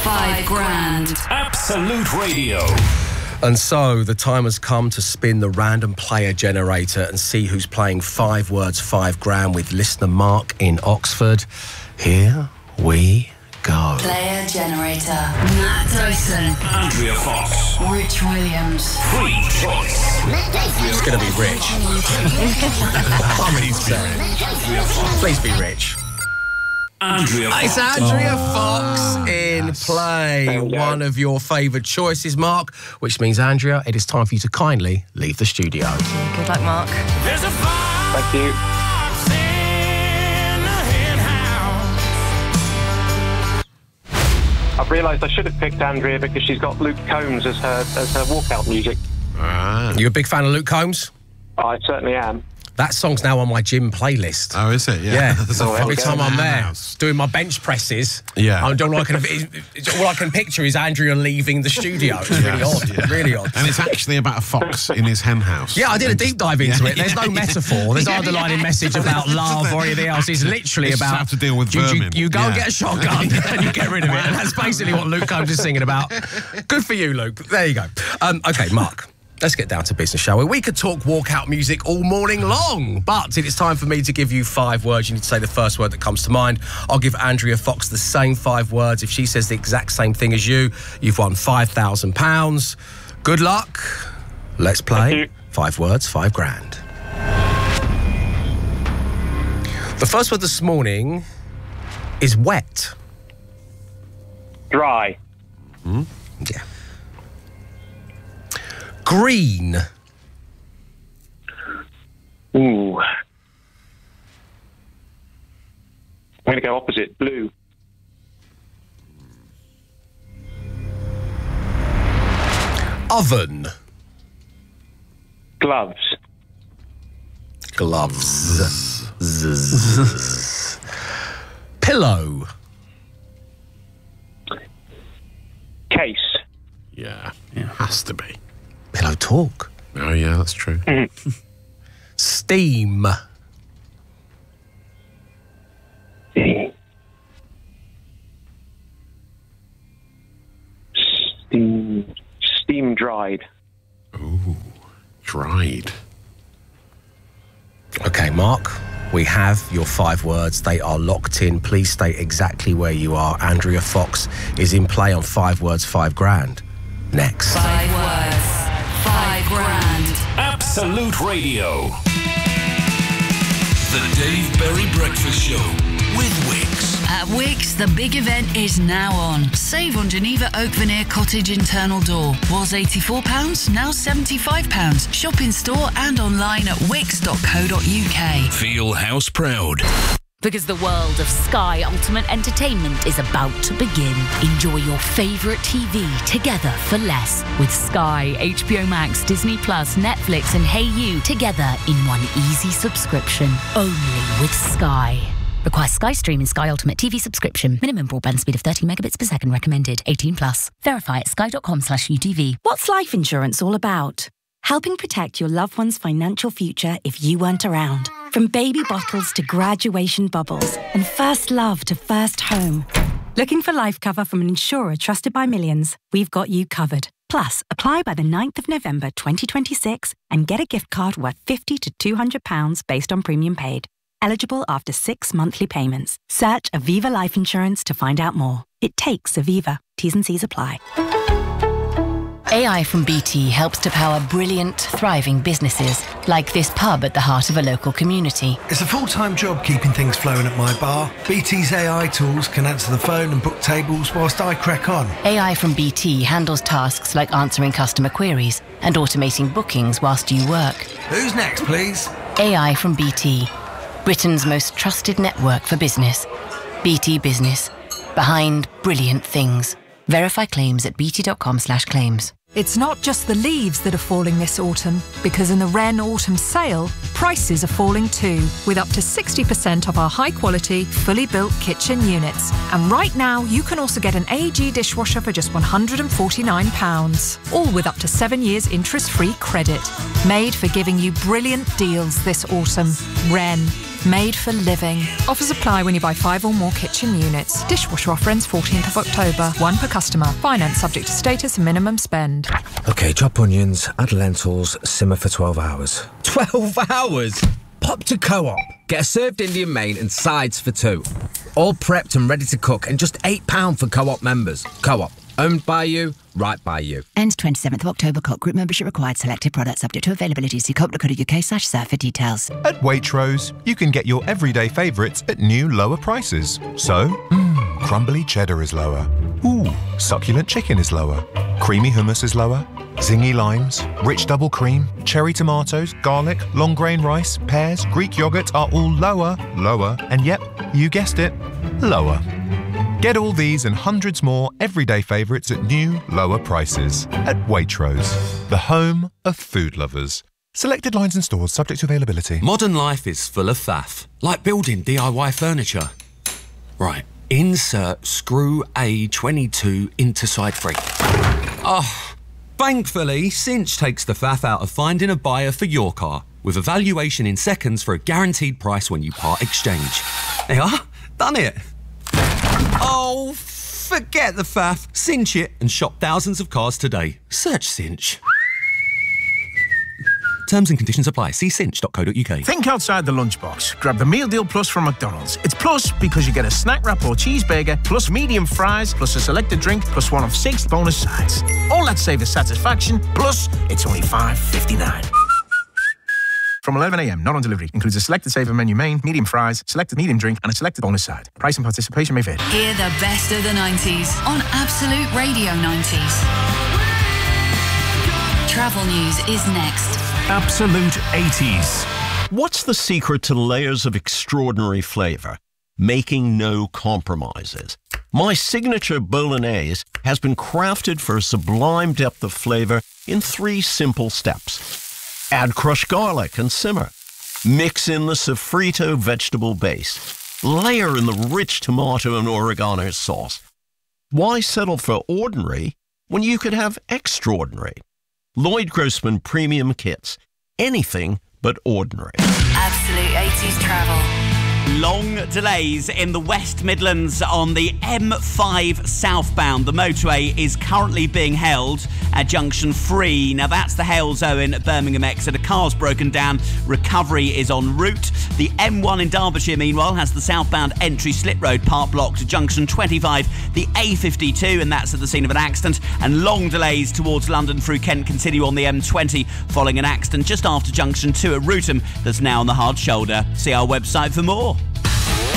5 grand. Absolute Radio. And so the time has come to spin the random player generator and see who's playing 5 words, 5 grand with listener Mark in Oxford. Here we go. Player generator. Matt Dyson. Andrea Fox. Rich Williams. Free choice. It's going to be Rich. Please be Rich. Please be Rich. Andrea Fox. It's Andrea Fox in play. One of your favoured choices, Mark, which means, Andrea, it is time for you to kindly leave the studio. Good luck, Mark. There's a fox. Thank you. In the hen house. I've realised I should have picked Andrea because she's got Luke Combs as her walkout music. You a big fan of Luke Combs? I certainly am. That song's now on my gym playlist. Oh, is it? Yeah. There's a Every Fox time I'm in the there, house. doing my bench presses, Yeah. I'm doing all I can picture is Andrea leaving the studio. It's really odd. Yeah. Really odd. And it's actually about a fox in his hen house. Yeah, I did a deep dive into Yeah, it. There's no metaphor. There's no underlining message about love or anything else. It's literally It's just about have to deal with you vermin. go and Yeah. get a shotgun and you get rid of it. And that's basically what Luke Combs is singing about. Good for you, Luke. There you go. Okay, Mark. Let's get down to business, shall we? We could talk walkout music all morning long, but it is time for me to give you 5 words. You need to say the first word that comes to mind. I'll give Andrea Fox the same 5 words. If she says the exact same thing as you, you've won £5,000. Good luck. Let's play 5 words, 5 grand. The first word this morning is wet. Dry. Yeah. Green. Ooh. I'm going to go opposite. Blue. Oven. Gloves. Gloves. Pillow. Case. Yeah. Has to be. Pillow talk. Oh, yeah, that's true. Steam. Steam dried. Ooh, dried. Okay, Mark, we have your 5 words. They are locked in. Please state exactly where you are. Andrea Fox is in play on 5 words, 5 grand. Next. 5 words. 5 grand. Absolute Radio. The Dave Berry Breakfast Show with Wix. At Wix, the big event is now on. Save on Geneva Oak Veneer Cottage internal door. Was £84, now £75. Shop in store and online at wix.co.uk. Feel house proud. Because the world of Sky Ultimate Entertainment is about to begin. Enjoy your favourite TV together for less. With Sky, HBO Max, Disney Plus, Netflix and Hey You together in one easy subscription. Only with Sky. Requires Sky Stream and Sky Ultimate TV subscription. Minimum broadband speed of 30 megabits per second recommended. 18 plus. Verify at sky.com/UTV. What's life insurance all about? Helping protect your loved one's financial future if you weren't around. From baby bottles to graduation bubbles and first love to first home. Looking for life cover from an insurer trusted by millions? We've got you covered. Plus, apply by the 9th of November 2026 and get a gift card worth £50 to £200 based on premium paid. Eligible after 6 monthly payments. Search Aviva Life Insurance to find out more. It takes Aviva. T's and C's apply. AI from BT helps to power brilliant, thriving businesses, like this pub at the heart of a local community. It's a full-time job keeping things flowing at my bar. BT's AI tools can answer the phone and book tables whilst I crack on. AI from BT handles tasks like answering customer queries and automating bookings whilst you work. Who's next, please? AI from BT, Britain's most trusted network for business. BT Business, behind brilliant things. Verify claims at bt.com/claims. It's not just the leaves that are falling this autumn, because in the Wren Autumn Sale, prices are falling too, with up to 60% off our high-quality, fully built kitchen units. And right now, you can also get an AEG dishwasher for just £149, all with up to 7 years interest-free credit. Made for giving you brilliant deals this autumn. Wren. made for living. Offers apply when you buy 5 or more kitchen units. Dishwasher offer ends 14th of October. 1 per customer. Finance subject to status and minimum spend. OK, chop onions, add lentils, simmer for 12 hours. 12 hours? Pop to Co-op. Get a served Indian main and sides for 2. All prepped and ready to cook and just £8 for Co-op members. Co-op. Owned by you, right by you. Ends 27th of October. Co-op group membership required. Selected products subject to availability. See co-op.co.uk/serve for details. At Waitrose, you can get your everyday favourites at new lower prices. So, crumbly cheddar is lower. Ooh, succulent chicken is lower. Creamy hummus is lower. Zingy limes, rich double cream, cherry tomatoes, garlic, long grain rice, pears, Greek yogurt are all lower, and yep, you guessed it, lower. Get all these and hundreds more everyday favourites at new, lower prices. At Waitrose, the home of food lovers. Selected lines and stores subject to availability. Modern life is full of faff, like building DIY furniture. Right, insert screw A22 into side 3. Oh, thankfully, Cinch takes the faff out of finding a buyer for your car, with a valuation in seconds for a guaranteed price when you part exchange. There you are, done it. Oh, forget the faff. Cinch it and shop thousands of cars today. Search Cinch. Terms and conditions apply. See cinch.co.uk. Think outside the lunchbox. Grab the Meal Deal Plus from McDonald's. It's plus because you get a snack wrap or cheeseburger, plus medium fries, plus a selected drink, plus one of 6 bonus sides. All that savor satisfaction, plus it's only $5.59. From 11 a.m, not on delivery. Includes a selected saver menu main, medium fries, selected medium drink, and a selected bonus side. Price and participation may vary. Hear the best of the 90s on Absolute Radio 90s. Travel news is next. Absolute 80s. What's the secret to layers of extraordinary flavour? Making no compromises. My signature bolognese has been crafted for a sublime depth of flavour in 3 simple steps. Add crushed garlic and simmer. Mix in the sofrito vegetable base. Layer in the rich tomato and oregano sauce. Why settle for ordinary when you could have extraordinary? Lloyd Grossman Premium Kits. Anything but ordinary. Absolute 80s travel. Long delays in the West Midlands on the M5 southbound. The motorway is currently being held at junction 3. Now that's the hail zone at Birmingham Exeter. The car's broken down. Recovery is en route. The M1 in Derbyshire, meanwhile, has the southbound entry Slit Road part blocked to junction 25. The A52, and that's at the scene of an accident. And long delays towards London through Kent continue on the M20 following an accident just after junction 2 at Rootham that's now on the hard shoulder. See our website for more.